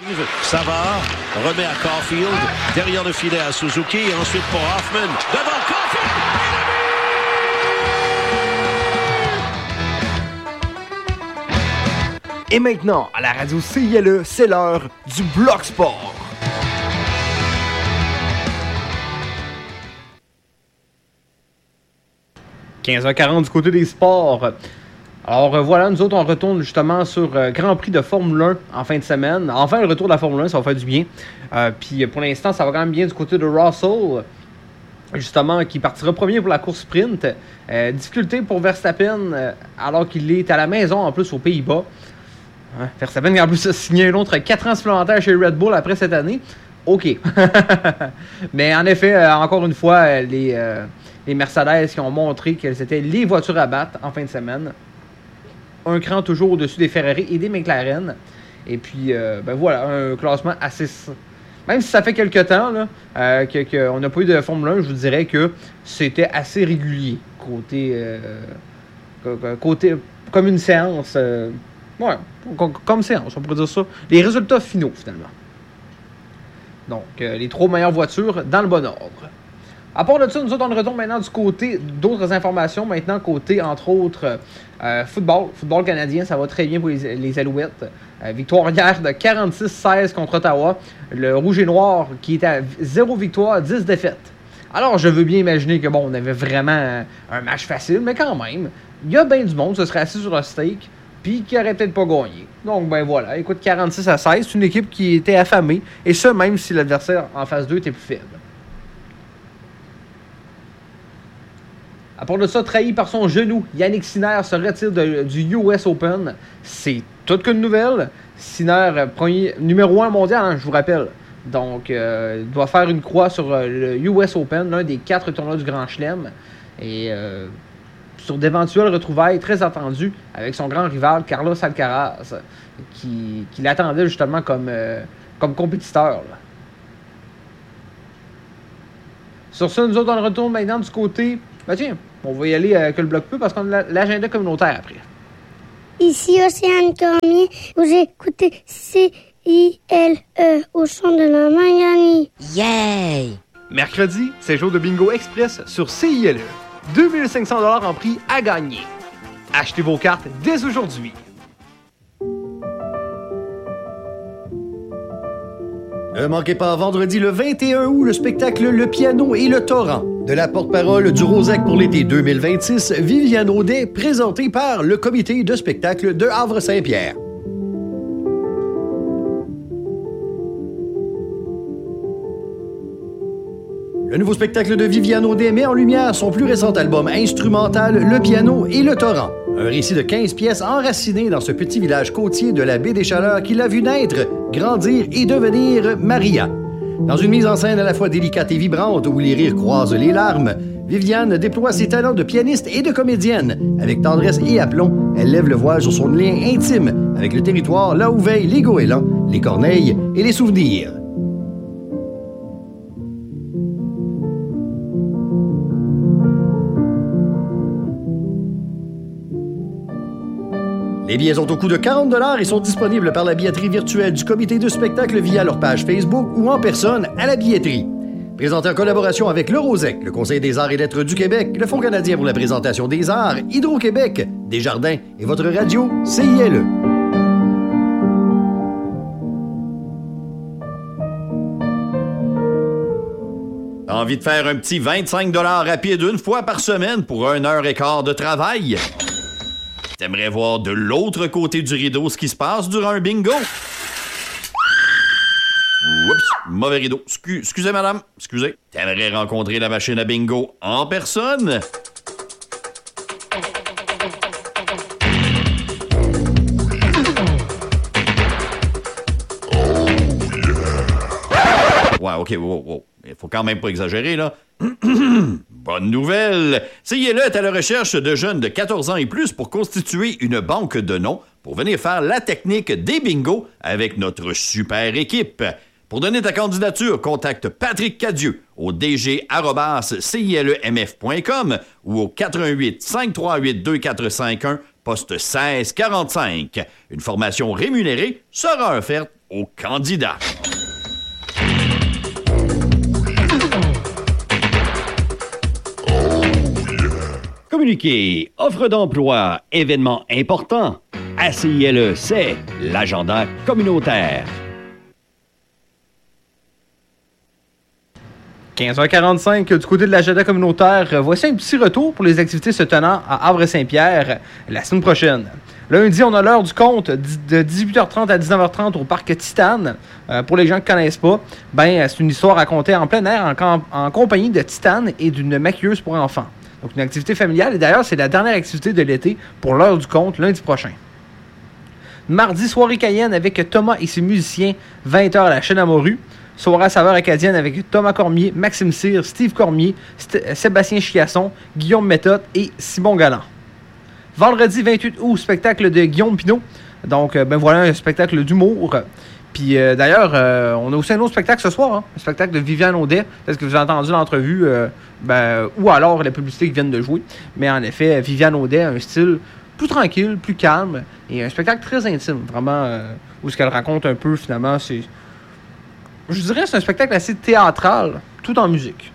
Savard remet à Caulfield, derrière le filet à Suzuki et ensuite pour Hoffman, devant Caulfield. Et maintenant, à la radio CILE, c'est l'heure du Bloc Sport. « 15h40 du côté des sports. Alors voilà, nous autres, on retourne justement sur Grand Prix de Formule 1 en fin de semaine. Enfin, le retour de la Formule 1, ça va faire du bien. Puis pour l'instant, ça va quand même bien du côté de Russell, justement, qui partira premier pour la course sprint. Difficulté pour Verstappen, alors qu'il est à la maison, en plus, aux Pays-Bas. Verstappen, en plus, a signé un autre 4 ans supplémentaires chez Red Bull après cette année. OK. Mais en effet, encore une fois, les Mercedes qui ont montré qu'elles étaient les voitures à battre en fin de semaine. Un cran toujours au-dessus des Ferrari et des McLaren. Et puis, voilà, un classement assez... Même si ça fait quelques temps là, qu'on n'a pas eu de Formule 1, je vous dirais que c'était assez régulier. Côté comme une séance. Comme séance, on pourrait dire ça. Les résultats finaux, finalement. Donc, les 3 meilleures voitures dans le bon ordre. À part de ça, nous autres, on retourne maintenant du côté d'autres informations. Maintenant, côté, entre autres, football canadien, ça va très bien pour les Alouettes. Victoire hier de 46-16 contre Ottawa. Le Rouge et Noir qui est à 0 victoire, 10 défaites. Alors, je veux bien imaginer que, on avait vraiment un match facile, mais quand même, il y a bien du monde, ce serait assis sur un steak, puis qui aurait peut-être pas gagné. Donc, voilà, écoute, 46-16, c'est une équipe qui était affamée, et ça, même si l'adversaire en phase 2 était plus faible. À part de ça, trahi par son genou, Yannick Sinner se retire du US Open. C'est toute qu'une nouvelle. Sinner, numéro 1 mondial, je vous rappelle. Donc, doit faire une croix sur le US Open, l'un des 4 tournois du Grand Chelem. Et sur d'éventuelles retrouvailles très attendues avec son grand rival, Carlos Alcaraz, qui l'attendait justement comme compétiteur. Là. Sur ça, nous autres, on retourne maintenant du côté... tiens, on va y aller avec le bloc peu parce qu'on a l'agenda communautaire après. Ici Océane Cormier, vous écoutez CILE au son de la Miami. Yay! Mercredi, c'est jour de bingo express sur CILE. 2500$ en prix à gagner. Achetez vos cartes dès aujourd'hui. Ne manquez pas vendredi le 21 août le spectacle Le Piano et le Torrent. De la porte-parole du Rosec pour l'été 2026, Viviane Audet, présentée par le comité de spectacle de Havre-Saint-Pierre. Le nouveau spectacle de Viviane Audet met en lumière son plus récent album instrumental Le Piano et le Torrent. Un récit de 15 pièces enracinées dans ce petit village côtier de la baie des Chaleurs qui l'a vu naître, grandir et devenir Maria. Dans une mise en scène à la fois délicate et vibrante où les rires croisent les larmes, Viviane déploie ses talents de pianiste et de comédienne. Avec tendresse et aplomb, elle lève le voile sur son lien intime avec le territoire là où veillent les goélands, les corneilles et les souvenirs. Les billets sont au coût de 40$ et sont disponibles par la billetterie virtuelle du comité de spectacle via leur page Facebook ou en personne à la billetterie. Présenté en collaboration avec le Rosec, le Conseil des arts et lettres du Québec, le Fonds canadien pour la présentation des arts, Hydro-Québec, Desjardins et votre radio CILE. Envie de faire un petit 25$ rapide une fois par semaine pour 1h15 de travail? T'aimerais voir de l'autre côté du rideau ce qui se passe durant un bingo? Oups, mauvais rideau. Excusez, madame. Excusez. T'aimerais rencontrer la machine à bingo en personne? Ouais, OK, wow. Il faut quand même pas exagérer, là. Bonne nouvelle! CILE est à la recherche de jeunes de 14 ans et plus pour constituer une banque de noms pour venir faire la technique des bingos avec notre super équipe. Pour donner ta candidature, contacte Patrick Cadieux au dg@cilemf.com ou au 88 538 2451 poste 1645. Une formation rémunérée sera offerte aux candidats. Communiqué, offre d'emploi, événement important. ACILE, c'est l'agenda communautaire. 15h45 du côté de l'agenda communautaire. Voici un petit retour pour les activités se tenant à Havre-Saint-Pierre la semaine prochaine. Lundi, on a l'heure du conte de 18h30 à 19h30 au parc Titane. Pour les gens qui ne connaissent pas, c'est une histoire racontée en plein air en compagnie de Titane et d'une maquilleuse pour enfants. Donc une activité familiale. Et d'ailleurs, c'est la dernière activité de l'été pour l'heure du conte lundi prochain. Mardi, soirée Cayenne avec Thomas et ses musiciens, 20h à la Chaîne à Morue. Soirée à saveur acadienne avec Thomas Cormier, Maxime Cyr, Steve Cormier, Sébastien Chiasson, Guillaume Méthode et Simon Galland. Vendredi 28 août, spectacle de Guillaume Pinault. Donc, voilà un spectacle d'humour. Puis d'ailleurs, on a aussi un autre spectacle ce soir, un spectacle de Viviane Audet. Peut-être que vous avez entendu l'entrevue, ou alors la publicité qui vient de jouer. Mais en effet, Viviane Audet a un style plus tranquille, plus calme, et un spectacle très intime, vraiment, où ce qu'elle raconte un peu, finalement, je dirais que c'est un spectacle assez théâtral, tout en musique.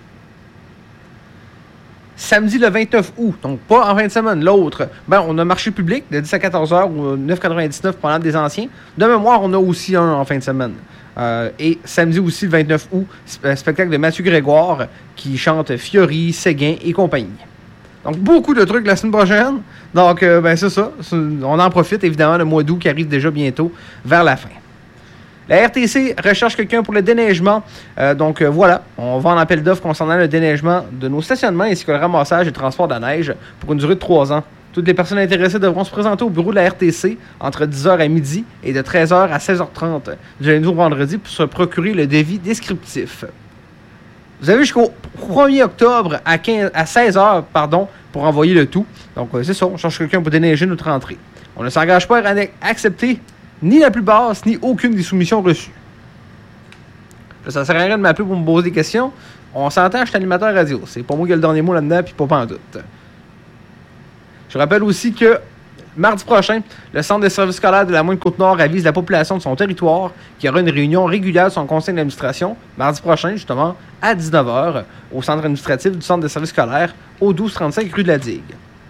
Samedi le 29 août, donc pas en fin de semaine, l'autre, on a marché public de 10 à 14h ou 9,99 pendant des anciens. De mémoire, on a aussi un en fin de semaine. Et samedi aussi, le 29 août, spectacle de Mathieu Grégoire qui chante Fiori, Séguin et compagnie. Donc, beaucoup de trucs la semaine prochaine. Donc, c'est ça. On en profite, évidemment, le mois d'août qui arrive déjà bientôt vers la fin. La RTC recherche quelqu'un pour le déneigement. Voilà, on va en appel d'offres concernant le déneigement de nos stationnements ainsi que le ramassage et le transport de la neige pour une durée de 3 ans. Toutes les personnes intéressées devront se présenter au bureau de la RTC entre 10h à midi et de 13h à 16h30 du lundi au vendredi pour se procurer le devis descriptif. Vous avez jusqu'au 1er octobre à 16h pour envoyer le tout. Donc, c'est ça, on cherche quelqu'un pour déneiger notre entrée. On ne s'engage pas à accepter ni la plus basse, ni aucune des soumissions reçues. Ça ne sert à rien de m'appeler pour me poser des questions. On s'entend, je suis animateur radio. C'est pas moi qui ai le dernier mot là-dedans, puis pas en doute. Je rappelle aussi que mardi prochain, le Centre de services scolaires de la Moine-Côte-Nord avise la population de son territoire qu'il y aura une réunion régulière de son conseil d'administration, mardi prochain, justement, à 19h, au centre administratif du Centre de services scolaires, au 1235 rue de la Digue.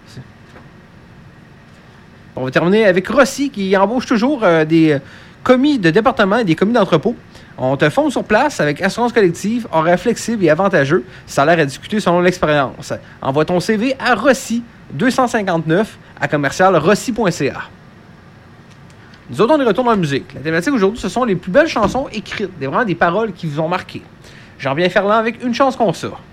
On va terminer avec Rossi, qui embauche toujours des commis de département et des commis d'entrepôt. On te forme sur place avec assurance collective, horaire flexible et avantageux. Salaire à discuter selon l'expérience. Envoie ton CV à Rossi 259 à commercial-rossi.ca. Nous autres, on est retour dans la musique. La thématique aujourd'hui, ce sont les plus belles chansons écrites. Vraiment des paroles qui vous ont marqué. Jean-Pierre Ferland avec Une chance qu'on ça.